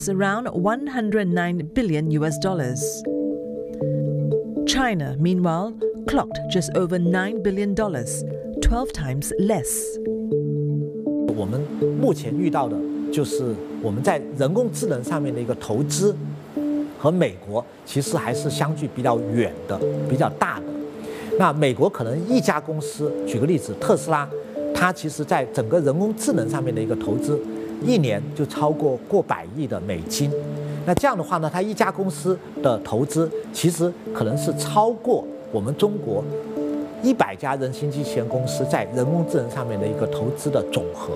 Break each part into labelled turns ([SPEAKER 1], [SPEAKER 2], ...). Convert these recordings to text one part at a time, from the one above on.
[SPEAKER 1] around $109 billion. China, meanwhile, clocked just over $9 billion, 12 times less.
[SPEAKER 2] 我们目前遇到的就是我们在人工智能上面的一个投资和美国其实还是相距比较远的、比较大的。那美国可能一家公司，举个例子，特斯拉，它其实在整个人工智能上面的一个投资，一年就超过100亿的美金。那这样的话呢，它一家公司的投资其实可能是超过我们中国100家人形机器人公司在人工智能上面的一个投资的总和。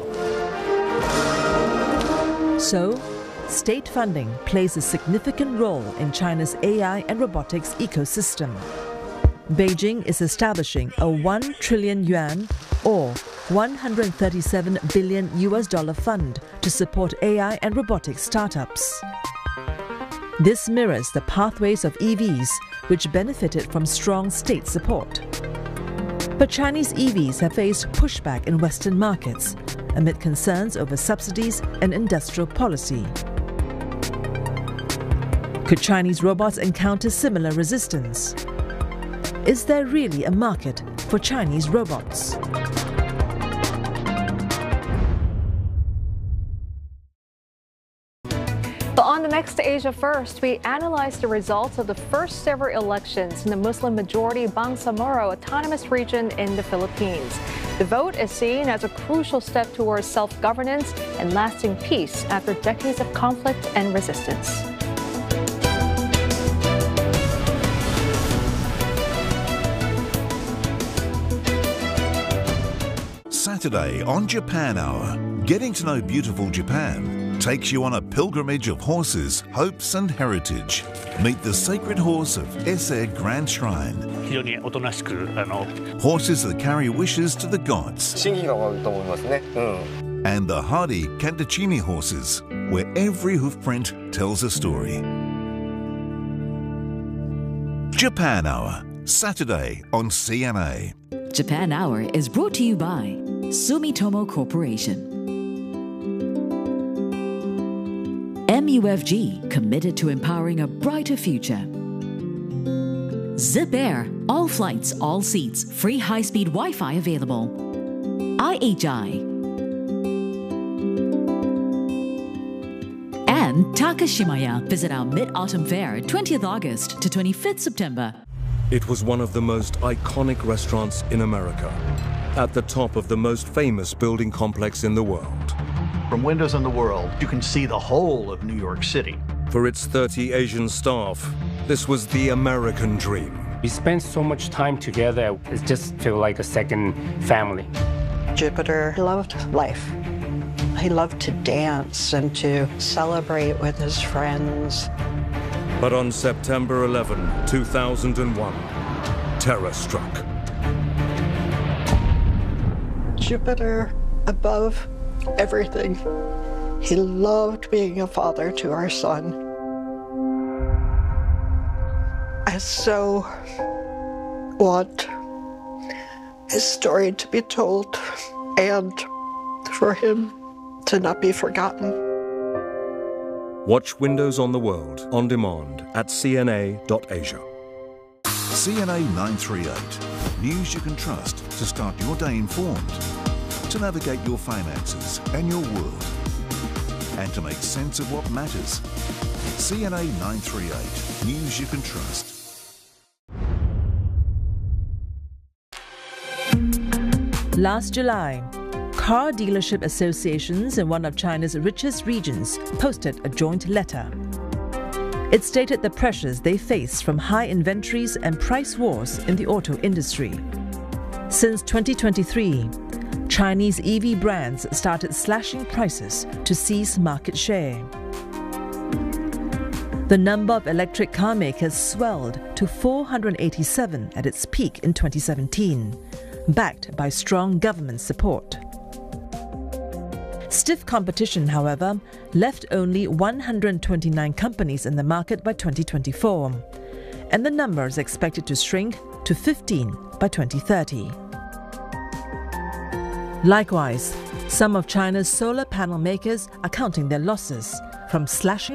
[SPEAKER 1] So, state funding plays a significant role in China's AI and robotics ecosystem. Beijing is establishing a 1 trillion yuan or $137 billion fund to support AI and robotics startups. This mirrors the pathways of EVs, which benefited from strong state support. But Chinese EVs have faced pushback in Western markets amid concerns over subsidies and industrial policy. Could Chinese robots encounter similar resistance? Is there really a market for Chinese robots?
[SPEAKER 3] But on the next Asia First, we analyze the results of the first ever elections in the Muslim-majority Bangsamoro Autonomous Region in the Philippines. The vote is seen as a crucial step towards self-governance and lasting peace after decades of conflict and resistance.
[SPEAKER 4] Saturday on Japan Hour, getting to know beautiful Japan takes you on a pilgrimage of horses, hopes and heritage. Meet the sacred horse of Ise Grand Shrine. Horses that carry wishes to the gods. And the hardy Kantachimi horses, where every hoofprint tells a story. Japan Hour, Saturday on CNA.
[SPEAKER 5] Japan Hour is brought to you by Sumitomo Corporation. MUFG, committed to empowering a brighter future. Zip Air, all flights, all seats, free high-speed Wi-Fi available. IHI. And Takashimaya, visit our Mid-Autumn Fair, 20th August to 25th September.
[SPEAKER 6] It was one of the most iconic restaurants in America, at the top of the most famous building complex in the world.
[SPEAKER 7] From windows on the world, you can see the whole of New York City.
[SPEAKER 6] For its 30 Asian staff, this was the American dream.
[SPEAKER 8] We spent so much time together, it just felt like a second family.
[SPEAKER 9] Jupiter loved life. He loved to dance and to celebrate with his friends.
[SPEAKER 6] But on September 11, 2001, terror struck.
[SPEAKER 9] Jupiter above everything. He loved being a father to our son. I so want his story to be told and for him to not be forgotten.
[SPEAKER 6] Watch Windows on the World on demand at cna.asia.
[SPEAKER 4] CNA 938. News you can trust to start your day informed, to navigate your finances and your world, and to make sense of what matters. CNA 938. News you can trust.
[SPEAKER 1] Last July, car dealership associations in one of China's richest regions posted a joint letter. It stated the pressures they face from high inventories and price wars in the auto industry. Since 2023, Chinese EV brands started slashing prices to seize market share. The number of electric car makers swelled to 487 at its peak in 2017, backed by strong government support. Stiff competition, however, left only 129 companies in the market by 2024, and the number is expected to shrink to 15 by 2030. Likewise, some of China's solar panel makers are counting their losses from slashing